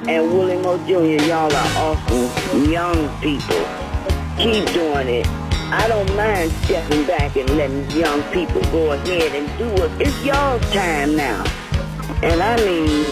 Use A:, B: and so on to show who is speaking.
A: and Willie Moore Jr., y'all are awesome young people. Keep doing it. I don't mind stepping back and letting young people go ahead and do it. It's y'all's time now. And I mean,